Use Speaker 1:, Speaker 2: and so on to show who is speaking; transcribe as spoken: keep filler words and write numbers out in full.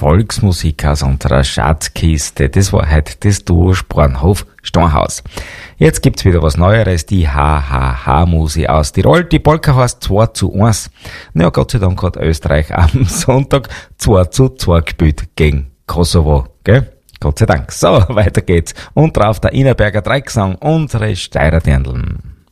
Speaker 1: Volksmusik aus unserer Schatzkiste. Das war heute das Duo Spornhof-Stornhaus. Jetzt gibt's wieder was Neueres, die H H H-Musi aus Tirol. Die Polka heißt zwei zu eins. Na ja, Gott sei Dank hat Österreich am Sonntag zwei zu zwei gespielt gegen Kosovo, gell? Gott sei Dank. So, weiter geht's. Und drauf der Innerberger Dreiecksang, unsere Steirer Dirndln.